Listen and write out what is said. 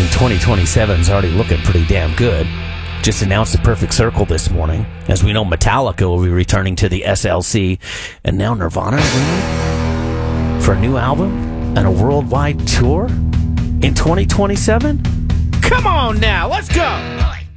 2027 is already looking pretty damn good. Just announced the Perfect Circle this morning. As we know, Metallica will be returning to the SLC. And now Nirvana for a new album and a worldwide tour in 2027? Come on now, let's go!